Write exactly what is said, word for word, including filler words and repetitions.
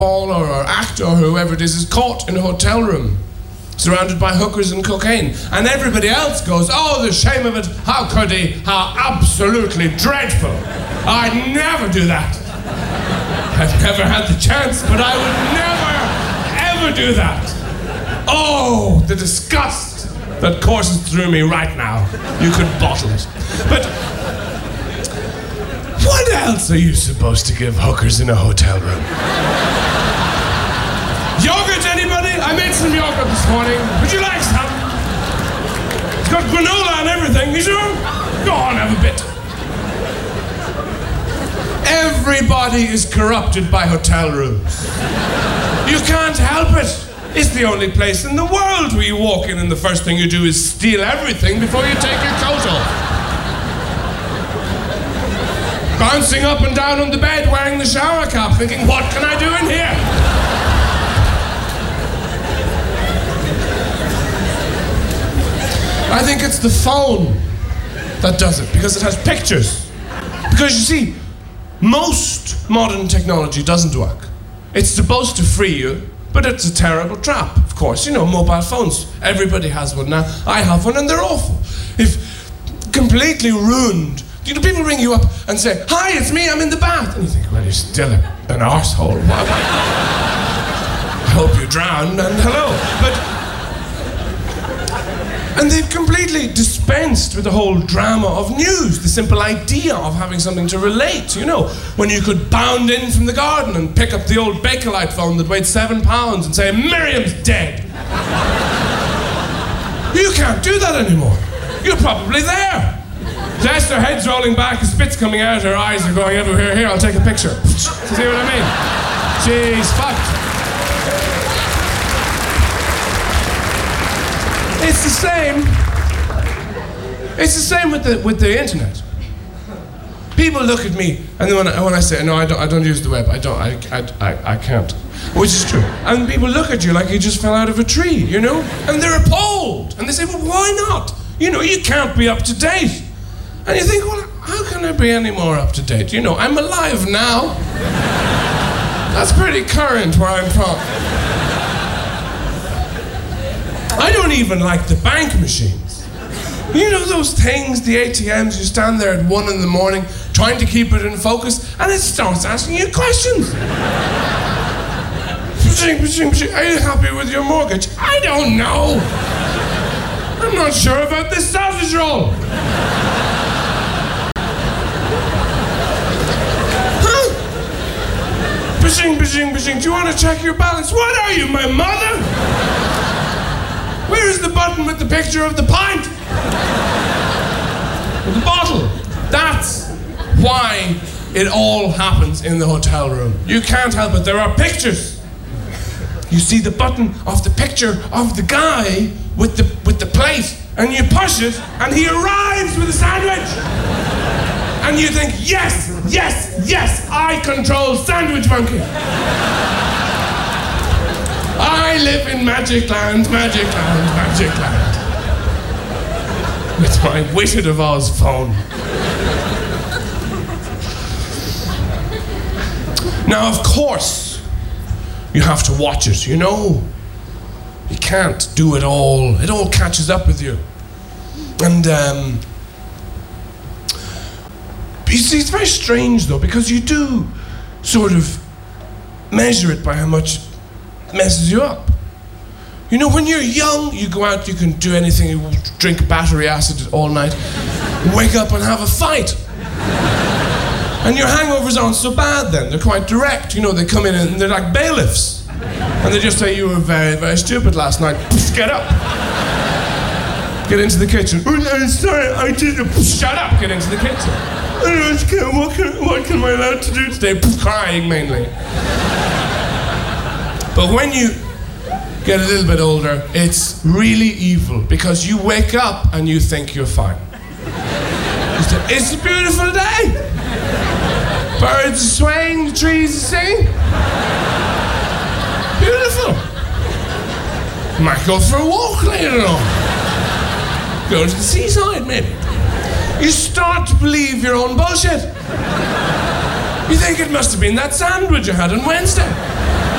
or, or actor or whoever it is is caught in a hotel room surrounded by hookers and cocaine, and everybody else goes, oh, the shame of it, how could he, how absolutely dreadful. I'd never do that. I've never had the chance, but I would never, ever do that. Oh, the disgust that courses through me right now. You could bottle it. But what else are you supposed to give hookers in a hotel room? Yogurt, anybody? I made some yogurt this morning. Would you like some? It's got granola and everything. You sure? Go on, have a bit. Everybody is corrupted by hotel rooms. You can't help it. It's the only place in the world where you walk in and the first thing you do is steal everything before you take your coat off. Bouncing up and down on the bed wearing the shower cap, thinking, what can I do in here? I think it's the phone that does it, because it has pictures. Because you see, most modern technology doesn't work. It's supposed to free you, but it's a terrible trap, of course. You know, mobile phones. Everybody has one now. I have one and they're awful. If completely ruined, you know, people ring you up and say, hi, it's me, I'm in the bath. And you think, well, you're still a, an arsehole. Why, why? I hope you drowned and hello. But And they've completely dispensed with the whole drama of news, the simple idea of having something to relate, you know, when you could bound in from the garden and pick up the old Bakelite phone that weighed seven pounds and say, Miriam's dead. You can't do that anymore. You're probably there. Yes, her head's rolling back, her spit's coming out, her eyes are going everywhere. Here, I'll take a picture. See what I mean? She's fucked. It's the same. It's the same with the with the internet. People look at me, and then when I, when I say no, I don't, I don't use the web. I don't. I, I, I, I can't. Which is true. And people look at you like you just fell out of a tree, you know. And they're appalled, and they say, "Well, why not? You know, you can't be up to date." And you think, "Well, how can I be any more up to date? You know, I'm alive now. That's pretty current where I'm from." I don't even like the bank machines. You know those things, the A T Ms, you stand there at one in the morning trying to keep it in focus and it starts asking you questions. Are you happy with your mortgage? I don't know. I'm not sure about this sausage roll. Huh? Bishing, bishing, bishing. Do you want to check your balance? What are you, my mother? Where's the button with the picture of the pint? With the bottle. That's why it all happens in the hotel room. You can't help it. There are pictures. You see the button of the picture of the guy with the with the plate, and you push it, and he arrives with a sandwich. And you think, yes, yes, yes, I control Sandwich Monkey. I live in Magic Land, Magic Land, Magic Land. With my Wizard of Oz phone. Now, of course, you have to watch it, you know. You can't do it all. It all catches up with you. And, um... you see, it's very strange, though, because you do sort of measure it by how much messes you up. You know, when you're young, you go out, you can do anything, you drink battery acid all night, wake up and have a fight. And your hangovers aren't so bad then, they're quite direct. You know, they come in and they're like bailiffs. And they just say, you were very, very stupid last night. Get up. Get into the kitchen. Oh, I'm sorry, I didn't. Shut up, get into the kitchen. What can, what can I allowed to do today? Crying mainly. But when you get a little bit older, it's really evil because you wake up and you think you're fine. You say, it's a beautiful day. Birds are swaying, the trees are singing. Beautiful. Might go for a walk later on. Go to the seaside, maybe. You start to believe your own bullshit. You think it must have been that sandwich I had on Wednesday.